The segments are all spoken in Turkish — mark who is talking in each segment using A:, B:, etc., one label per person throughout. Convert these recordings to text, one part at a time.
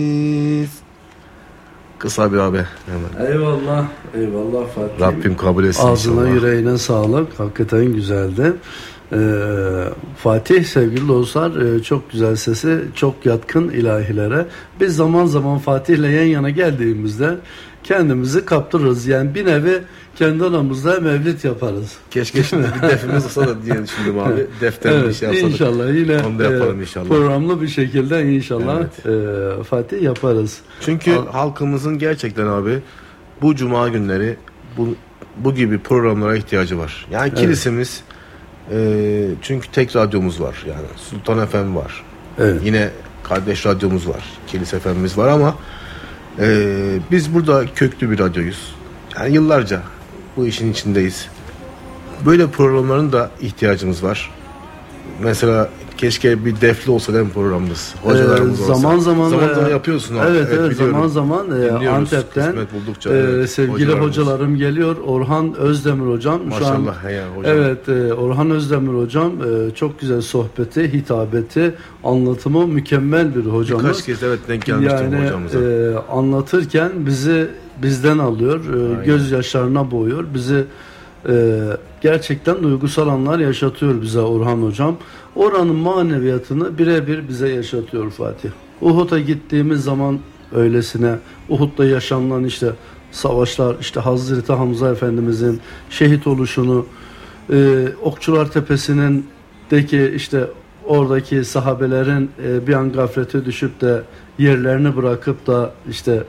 A: Kısa bir abi hemen.
B: Eyvallah Fatih.
A: Rabbim kabul etsin
B: Ağzına
A: inşallah.
B: yüreğine sağlık. Hakikaten güzeldi. Fatih sevgili dostlar, çok güzel sesi, çok yatkın ilahilere. Biz zaman zaman Fatih'le yan yana geldiğimizde kendimizi kaptırırız. Yani bir nevi kendi aramızda mevlid yaparız.
A: Keşke şimdi bir defimiz olsa da diye düşündüm abi. Defter
B: Evet,
A: bir şey yapsadık.
B: İnşallah yine
A: onu da yapalım inşallah.
B: Programlı bir şekilde inşallah Fatih yaparız.
A: Çünkü halkımızın gerçekten abi bu cuma günleri bu gibi programlara ihtiyacı var. Yani kilisemiz çünkü tek radyomuz var. Yani Sultan FM var.
B: Evet.
A: Yine kardeş radyomuz var. Kilise FM'imiz var ama biz burada köklü bir radyoyuz. Yani yıllarca bu işin içindeyiz. Böyle programların da ihtiyacımız var. Mesela keşke bir defli olsa değil mi programımız? Hocalarımız olsa.
B: Zaman zaman
A: yapıyorsun abi.
B: Evet, zaman Antep'ten
A: buldukça,
B: sevgili hocalarım geliyor. Orhan Özdemir hocam.
A: Maşallah
B: şu an,
A: ya hocam.
B: Evet, Orhan Özdemir hocam çok güzel sohbeti, hitabeti, anlatımı mükemmel bir hocamız.
A: Birkaç kez denk gelmiştim
B: yani,
A: hocamıza.
B: Anlatırken bizden alıyor, gözyaşlarına boğuyor. Bizi gerçekten duygusal anlar yaşatıyor bize Orhan hocam. Oranın maneviyatını birebir bize yaşatıyor Fatih. Uhud'a gittiğimiz zaman öylesine, Uhud'da yaşanılan işte savaşlar, işte Hazreti Hamza Efendimizin şehit oluşunu, Okçular Tepesi'ndeki işte oradaki sahabelerin bir an gaflete düşüp de yerlerini bırakıp da işte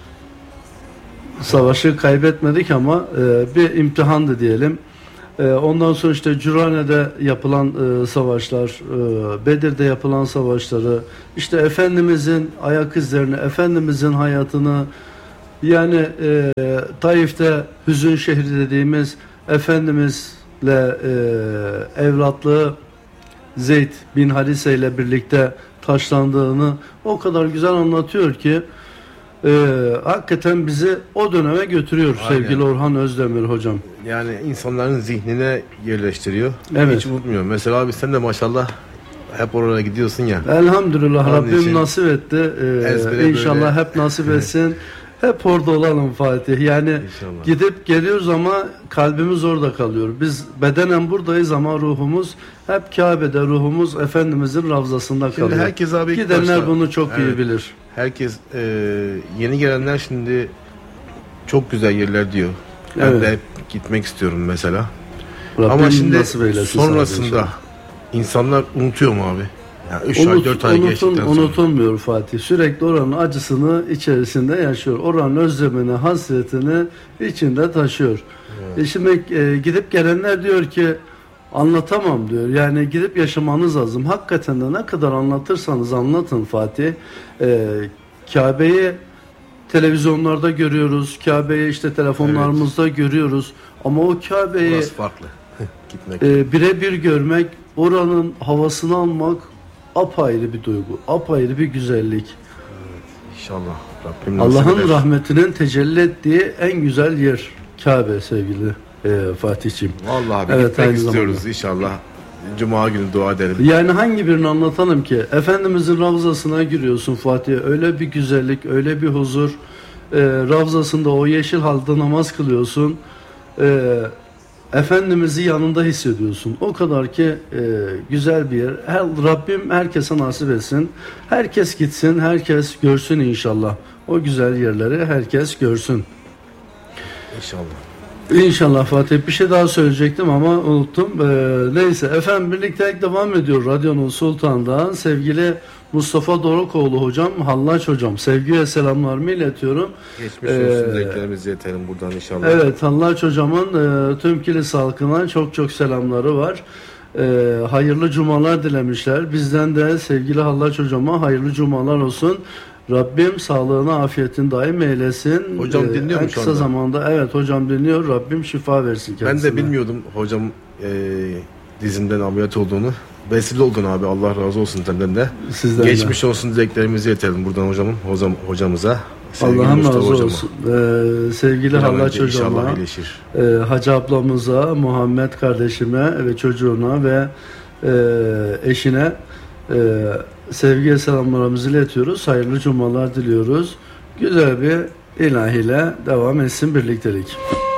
B: savaşı kaybetmedik ama bir imtihandı diyelim. Ondan sonra işte Cürane'de yapılan savaşlar, Bedir'de yapılan savaşları, işte Efendimizin ayak izlerini, Efendimizin hayatını, yani Taif'te hüzün şehri dediğimiz Efendimizle evlatlığı Zeyd bin Harise ile birlikte taşlandığını o kadar güzel anlatıyor ki hakikaten bizi o döneme götürüyor. Aynen. Sevgili Orhan Özdemir hocam.
A: Yani insanların zihnine yerleştiriyor.
B: Evet.
A: Hiç unutmuyorum. Mesela abi sen de maşallah hep oraya gidiyorsun ya.
B: Elhamdülillah Rabbim nasip etti. İnşallah böyle hep nasip etsin. Hep orada olalım Fatih. Yani İnşallah. Gidip geliyoruz ama kalbimiz orada kalıyor. Biz bedenen buradayız ama ruhumuz hep Kabe'de, ruhumuz Efendimizin ravzasında kalıyor.
A: Şimdi herkes abi
B: gidenler bunu çok iyi bilir.
A: Herkes yeni gelenler şimdi çok güzel yerler diyor. Ben de hep gitmek istiyorum mesela.
B: Rabbim
A: ama şimdi
B: sonrasında
A: insanlar unutuyor mu abi? Yani 3 ay 4 ay geçtikten sonra.
B: Unutulmuyor Fatih. Sürekli oranın acısını içerisinde yaşıyor. Oranın özlemini, hasretini içinde taşıyor. Evet. Şimdi gidip gelenler diyor ki anlatamam diyor. Yani gidip yaşamanız lazım. Hakikaten de ne kadar anlatırsanız anlatın Fatih. Kabe'yi televizyonlarda görüyoruz. Kabe'yi işte telefonlarımızda görüyoruz. Ama o Kabe'yi
A: burası farklı. Gitmek.
B: Birebir görmek, oranın havasını almak apayrı bir duygu, apayrı bir güzellik.
A: Evet, İnşallah Rabbim
B: Allah'ın rahmetinin tecelli ettiği en güzel yer Kabe sevgili Fatih'ciğim.
A: Vallahi gitmek istiyoruz inşallah. Cuma günü dua edelim.
B: Yani hangi birini anlatalım ki? Efendimizin ravzasına giriyorsun Fatih. Öyle bir güzellik, öyle bir huzur. Ravzasında o yeşil halda namaz kılıyorsun. Efendimiz'i yanında hissediyorsun. O kadar ki güzel bir yer. Rabbim herkese nasip etsin. Herkes gitsin, herkes görsün inşallah. O güzel yerleri herkes görsün.
A: İnşallah.
B: İnşallah Fatih. Bir şey daha söyleyecektim ama unuttum. Neyse efendim, birlikte devam ediyor Radyonun Sultan'dan. Sevgili Mustafa Dorukoğlu hocam, Hallaç hocam, sevgi ve selamlarımı iletiyorum.
A: Geçmiş olsun dileklerimizi yetelim buradan inşallah.
B: Evet, Hallaç hocamın tüm kilis halkına çok çok selamları var. Hayırlı cumalar dilemişler. Bizden de sevgili Hallaç hocama hayırlı cumalar olsun. Rabbim sağlığına, afiyetin daim eylesin.
A: Hocam dinliyor mu şu anda?
B: Kısa zamanda evet hocam dinliyor. Rabbim şifa versin kendisine.
A: Ben de bilmiyordum hocam dizinden ameliyat olduğunu. Vesile oldun abi, Allah razı olsun senden de.
B: Sizden
A: geçmiş
B: de
A: olsun dileklerimizi yetelim buradan hocamıza.
B: Allah'ım razı olsun. Sevgili Hallaç hocama, Hacı ablamıza, Muhammed kardeşime ve çocuğuna ve eşine sevgi ve selamlarımızı iletiyoruz. Hayırlı cumalar diliyoruz. Güzel bir ilahiyle devam etsin birliktelik.